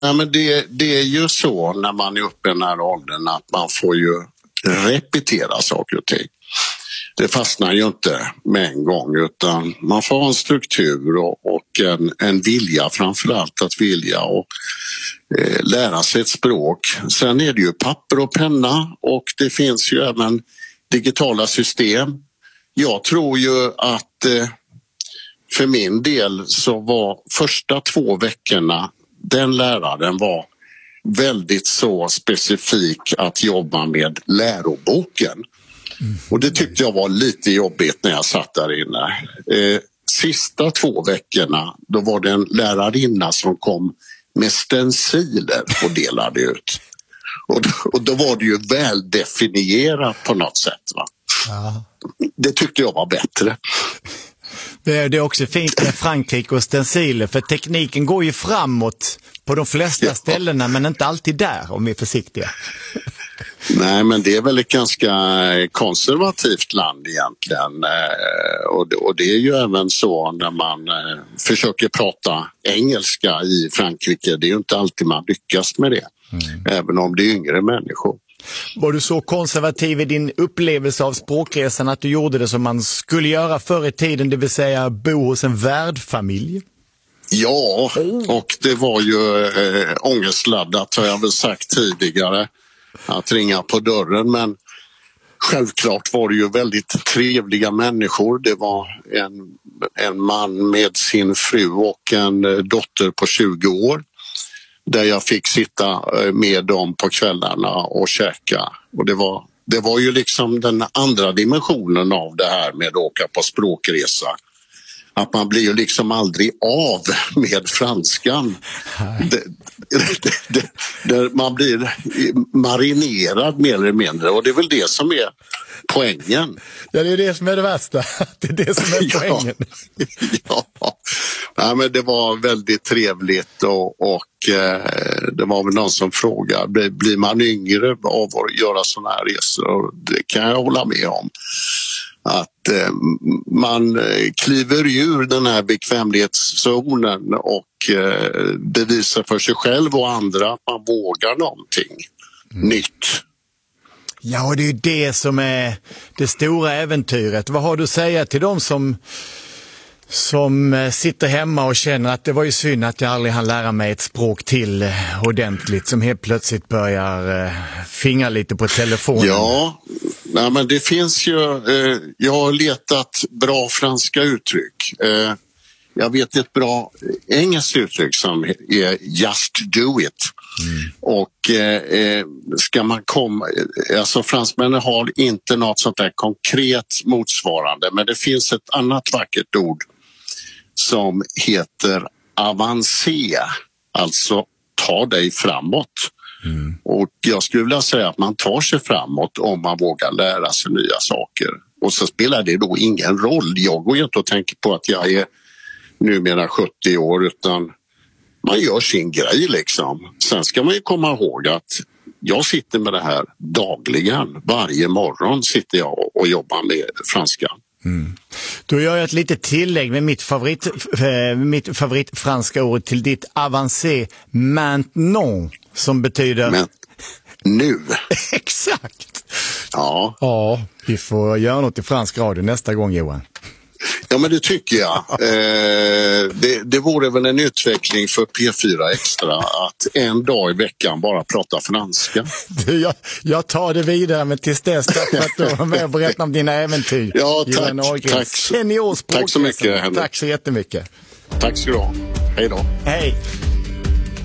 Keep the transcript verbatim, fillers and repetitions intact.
Ja, men det, det är ju så när man är uppe i den här åldern att man får ju repetera saker och ting. Det fastnar ju inte med en gång, utan man får ha en struktur och, och en, en vilja, framförallt att vilja och eh, lära sig ett språk. Sen är det ju papper och penna och det finns ju även digitala system. Jag tror ju att eh, för min del så var första två veckorna den läraren var väldigt så specifik att jobba med läroboken. Mm. Och det tyckte jag var lite jobbigt när jag satt där inne. Eh, sista två veckorna då var det en lärarinna som kom med stenciler och delade ut. Och då, och då var det ju väl definierat på något sätt. Va? Ja. Det tyckte jag var bättre. Det är, det är också fint med Frankrike och stenciler, för tekniken går ju framåt på de flesta ja. ställena, men inte alltid där om vi är försiktiga. Nej, men det är väl ett ganska konservativt land egentligen. Och det, och det är ju även så när man försöker prata engelska i Frankrike. Det är ju inte alltid man lyckas med det, mm. även om det är yngre människor. Var du så konservativ i din upplevelse av språkresan att du gjorde det som man skulle göra förr i tiden, det vill säga bo hos en värdfamilj? Ja, och det var ju äh, ångestladdat har jag väl sagt tidigare, att ringa på dörren, men självklart var det ju väldigt trevliga människor. Det var en, en man med sin fru och en dotter på tjugo år där jag fick sitta med dem på kvällarna och käka. Och det var, det var ju liksom den andra dimensionen av det här med att åka på språkresa. Att man blir ju liksom aldrig av med franskan. Det, det, det, det, man blir marinerad mer eller mindre, och det är väl det som är poängen. Ja, det är det som är det värsta. Det är det som är poängen. Ja, ja. Ja, men det var väldigt trevligt och, och eh, det var väl någon som frågade, blir, blir man yngre av att göra sådana här resor? Och det kan jag hålla med om. Att eh, man kliver ur den här bekvämlighetszonen och eh, bevisar för sig själv och andra att man vågar någonting mm. nytt. Ja, och det är ju det som är det stora äventyret. Vad har du att säga till dem som, som sitter hemma och känner att det var ju synd att jag aldrig hann lära mig ett språk till ordentligt, som helt plötsligt börjar eh, fingra lite på telefonen? Ja, nej, men det finns ju, eh, jag har letat bra franska uttryck. Eh, jag vet ett bra engelskt uttryck som är just do it. Mm. Och eh, ska man komma, alltså fransmännen har inte något sånt där konkret motsvarande, men det finns ett annat vackert ord som heter avancé, alltså ta dig framåt. Mm. Och jag skulle vilja säga att man tar sig framåt om man vågar lära sig nya saker. Och så spelar det då ingen roll. Jag går ju inte och tänker på att jag är numera sjuttio år, utan man gör sin grej liksom. Sen ska man ju komma ihåg att jag sitter med det här dagligen. Varje morgon sitter jag och jobbar med franska. Mm. Då gör jag ett litet tillägg med mitt favorit, äh, mitt favorit franska ord till ditt avancé maintenant, som betyder Men, nu. Exakt. Ja. Ja, vi får göra något i fransk radio nästa gång, Johan. Ja, men det tycker jag. Eh, det, det vore väl en utveckling för P fyra Extra att en dag i veckan bara prata franska. Du, jag, jag tar det vidare, men tills dess tack för att du var med och berättade om dina äventyr. Ja, tack. Tack. Senior tack så mycket, Henrik. Tack så jättemycket. Tack ska du ha. Hej då. Hej.